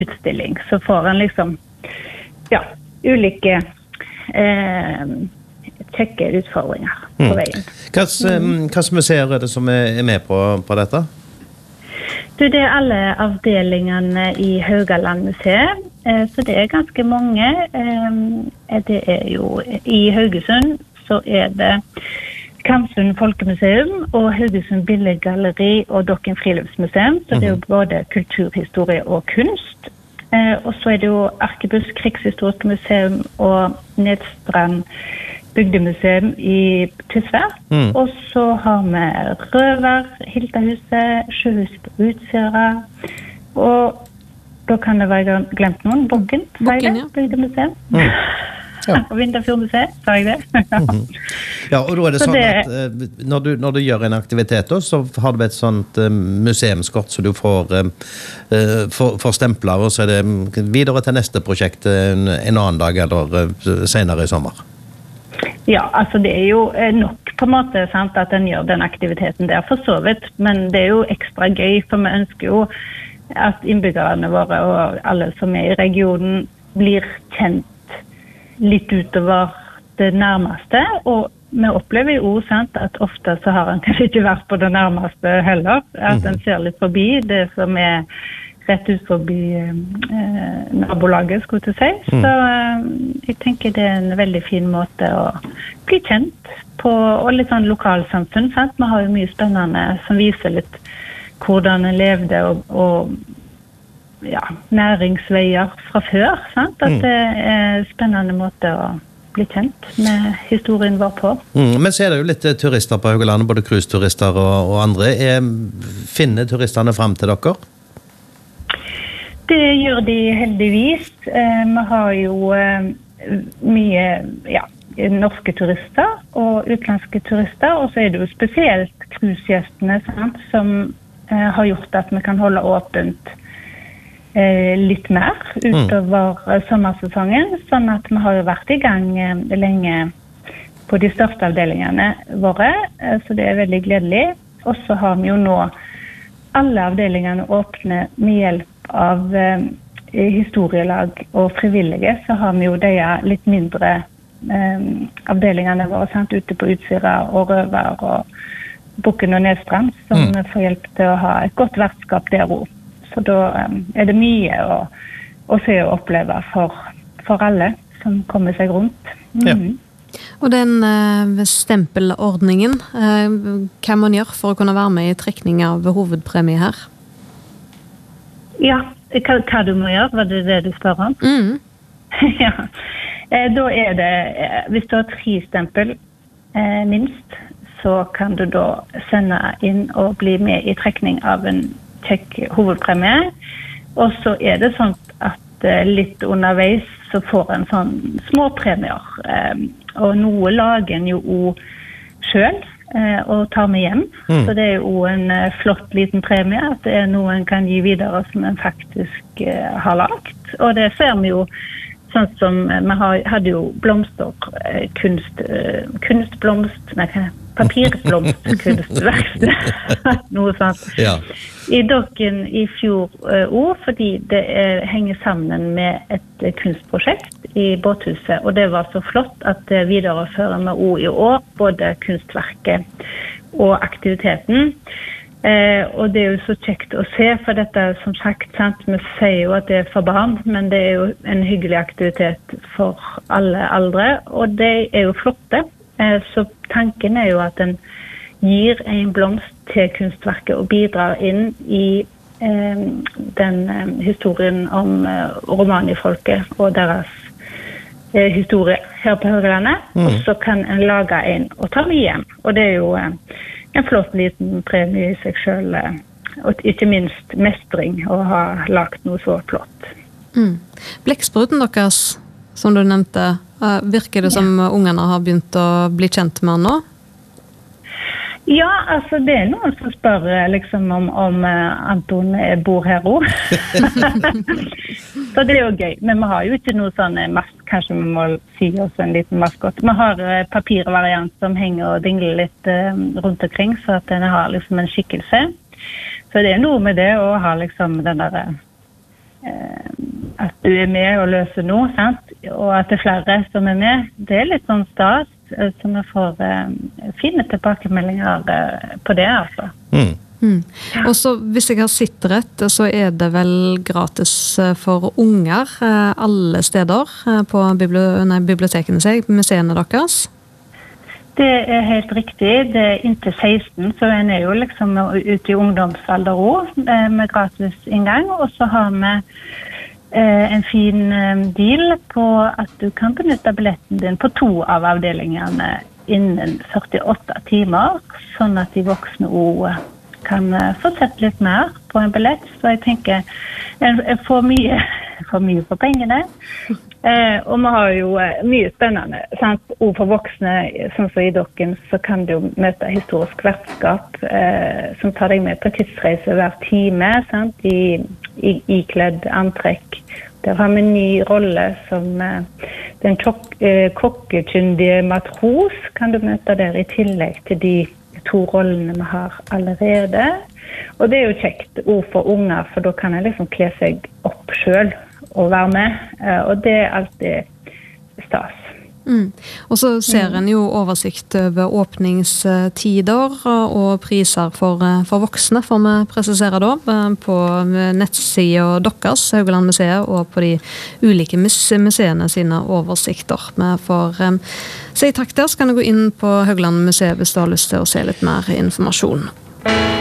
utstilling, så får en liksom, ja, ulike kjekke utfordringer på veien. Hva museer det som med på dette? Det alle avdelingene i Haugaland museet, så det ganske mange. Det jo i Haugesund, så det Kamsund Folkemuseum og Haugesund Billedgalleri og Dokken Friluftsmuseum, så det jo både kulturhistorie og kunst. Og så det jo Arkebuss Krigshistorisk museum og Nedstrand Bygdemuseum i Tysvær. Og så har vi Røver, Hiltahuset, Sjøhuset på Utsira, og da kan det være glemt noen, Bokken, ja. Bygdemuseum. Og Vinterfjordmuseet, sa jeg det? Ja, og da det sånn at når du gjør en aktivitet, så har du et sånt museumskort, så du får stempler, og så det videre til neste prosjekt en annen dag, eller senere i sommer. Ja, altså det jo nok på en måte sant, at den gjør den aktiviteten der for så vidt, men det jo ekstra gøy, for vi ønsker jo at innbyggerne våre og alle som i regionen blir kjent litt utover det nærmeste, og vi opplever jo sant, at ofte så har en kanskje ikke vært på det nærmeste heller, at en ser litt forbi det som rett ut forbi nabolaget, skulle jeg si. Så jeg tenker det en veldig fin måte å bli kjent på, og litt sånn lokalsamfunn, sant? Vi har jo mye spennende som viser litt hvordan en levde, og ja, næringsveier fra før, sant? At det en spennende måte å bli kjent med historien vår på. Men så det jo litt turister på Haugalandet, både cruiseturister og andre. Finner turistene frem til dere? Det gjør de heldigvis. Vi har jo mye norske turister og utenlandske turister, og så det jo spesielt cruisegjestene som har gjort at vi kan holde åpent litt mer utover sommersesongen, sånn at vi har jo vært i gang lenge på de største avdelingene våre, så det veldig gledelig. Og så har vi jo nå alle avdelingene åpne med hjelp av historielag og frivillige, så har vi jo de litt mindre avdelingene våre sant, ute på Utsira og Røver og Bokken og Nedstrand, som får hjelp til å ha et godt vertskap der også. Så da det mye å se og oppleve for alle som kommer seg rundt. Ja. Og den stempelordningen, hva man gjør for å kunne være med i trekning av hovedpremie her? Ja, hva du må gjøre, var det du spør om? Ja, da det, hvis du har 3 stempel minst, så kan du da sende inn og bli med i trekning av en kjekk hovedpremie, og så det sånn at litt underveis så får en sånn små premier, og noe lager en jo selv og tar med hjem, så det jo en flott liten premie, at det noe en kan gi videre som en faktisk har lagt, og det ser vi jo sånn som vi hadde jo blomster, kunstblomst, papirblomstkunstverksted, noe sånt. Ja. I Dokken i fjor fordi det henger sammen med et kunstprosjekt i Båthuset, og det var så flott at det viderefører med i år, både kunstverket og aktiviteten. Og det jo så kjekt å se, for dette som sagt, sant? Vi sier jo at det for barn, men det jo en hyggelig aktivitet for alle aldre, og det jo flotte. Så tanken jo at den gir en blomst til kunstverket og bidrar inn i den historien om romanifolket og deres historie her på Haugalandet. Og så kan en lage en og ta med hjem. Og det jo en flott liten premie i seg selv, og ikke minst mestring å ha lagt noe så flott. Blekkspruten deres, som du nevnte, virker det som ungene har begynt å bli kjent med nå? Ja, altså det noen som spør liksom om Anton bor her også. Så det jo gøy, men vi har jo ikke noe sånn kanskje vi må si oss en liten maskott. Vi har papirvariant som henger og dingler litt rundt omkring, så at den har liksom en skikkelse. Så det noe med det å ha liksom den der at du med og løser noe, sant? Og at det flere som med. Det litt sånn stas, så vi får fine tilbakemeldinger på det, altså. Og så, hvis jeg har sett rett, så det vel gratis for unger alle steder på bibliotekene museene deres? Det helt riktig. Det inntil 16, så en jo liksom ute i ungdomsalder også, med gratis inngang. Og så har vi en fin deal på at du kan benytte billetten din på 2 av avdelingene innen 48 timer, sånn at de voksne også kan få sett litt mer på en billett. Så jeg tenker, jeg får mye for pengene. Og vi har jo mye spennende, sant? Og for voksne, sånn som i Dokken, så kan du møte historisk vertskap som tar deg med på tidsreise hver time, sant? I kledd antrekk. Der har vi en ny rolle som den kokkekyndige matros, kan du møte der i tillegg til de 2 rollene vi har allerede. Og det jo kjekt ord for unger, for da kan jeg liksom kle seg opp selv og være med, og det alltid stas. Og så ser en jo oversikt over åpningstider og priser for voksne, får vi presisere da, på nettsiden deres, Haugaland museet, og på de ulike museene sine oversikter. Vi får si takk der, så kan du gå inn på Haugaland museet hvis du har lyst til å se litt mer informasjon.